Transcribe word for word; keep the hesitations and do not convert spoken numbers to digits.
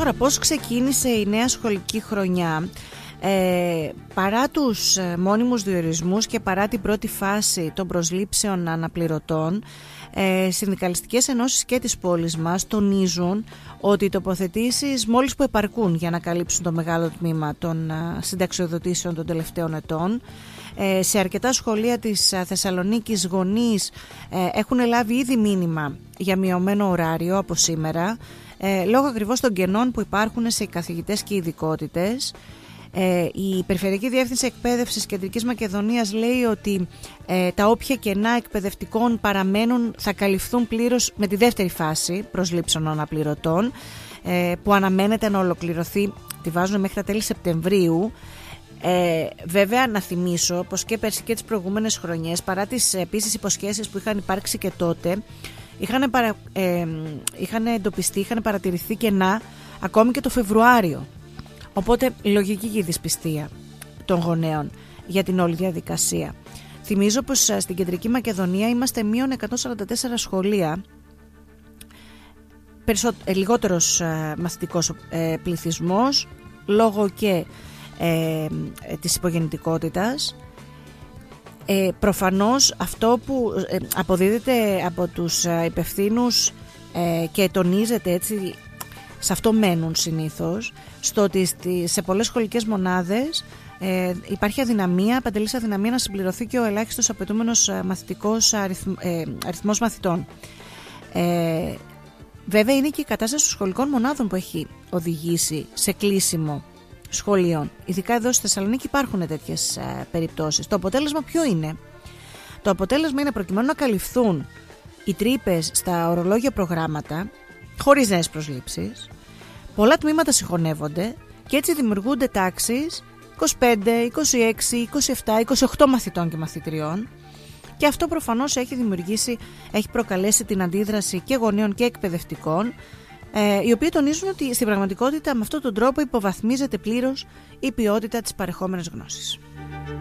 Τώρα, πώς ξεκίνησε η νέα σχολική χρονιά? Ε, παρά τους ε, μόνιμους διορισμούς και παρά την πρώτη φάση των προσλήψεων αναπληρωτών, ε, συνδικαλιστικές ενώσεις και της πόλης μας τονίζουν ότι οι τοποθετήσεις μόλις που επαρκούν για να καλύψουν το μεγάλο τμήμα των ε, συνταξιοδοτήσεων των τελευταίων ετών. Ε, σε αρκετά σχολεία της ε, Θεσσαλονίκης γονείς ε, έχουν λάβει ήδη μήνυμα για μειωμένο ωράριο από σήμερα, ε, λόγω ακριβώς των κενών που υπάρχουν σε καθηγητές και ειδικότητες. Ε, η Περιφερειακή Διεύθυνση Εκπαίδευσης Κεντρικής Μακεδονίας λέει ότι ε, τα όποια κενά εκπαιδευτικών παραμένουν θα καλυφθούν πλήρως με τη δεύτερη φάση προσλήψεων αναπληρωτών, ε, που αναμένεται να ολοκληρωθεί, τη βάζουν μέχρι τα τέλη Σεπτεμβρίου. Ε, βέβαια να θυμίσω πως και πέρσι και τις προηγούμενες χρονιές, παρά τις επίσης υποσχέσεις που είχαν υπάρξει και τότε, είχαν, παρα, ε, είχαν εντοπιστεί, είχαν παρατηρηθεί κενά ακόμη και το Φεβρουάριο. Οπότε λογική και η δυσπιστία των γονέων για την όλη διαδικασία. Θυμίζω πως στην Κεντρική Μακεδονία είμαστε μείον εκατόν σαράντα τέσσερα σχολεία, περισσό, ε, λιγότερος ε, μαθητικός ε, πληθυσμός, λόγω και ε, ε, της υπογεννητικότητας. Ε, προφανώς αυτό που ε, αποδίδεται από τους ε, υπευθύνους ε, και τονίζεται έτσι, σε αυτό μένουν συνήθως, στο ότι σε πολλές σχολικές μονάδες ε, υπάρχει αδυναμία, παντελής αδυναμία να συμπληρωθεί και ο ελάχιστος απαιτούμενος μαθητικός αριθμ, ε, αριθμός μαθητών. Ε, βέβαια είναι και η κατάσταση των σχολικών μονάδων που έχει οδηγήσει σε κλείσιμο σχολείων. Ειδικά εδώ στη Θεσσαλονίκη υπάρχουν τέτοιες ε, περιπτώσεις. Το αποτέλεσμα ποιο είναι? Το αποτέλεσμα είναι, προκειμένου να καλυφθούν οι τρύπες στα ορολόγια προγράμματα, χωρίς νέες προσλήψεις, πολλά τμήματα συγχωνεύονται και έτσι δημιουργούνται τάξεις είκοσι πέντε, είκοσι έξι, είκοσι επτά, είκοσι οκτώ μαθητών και μαθητριών, και αυτό προφανώς έχει δημιουργήσει, έχει προκαλέσει την αντίδραση και γονέων και εκπαιδευτικών, ε, οι οποίοι τονίζουν ότι στην πραγματικότητα με αυτόν τον τρόπο υποβαθμίζεται πλήρως η ποιότητα της παρεχόμενης γνώσης.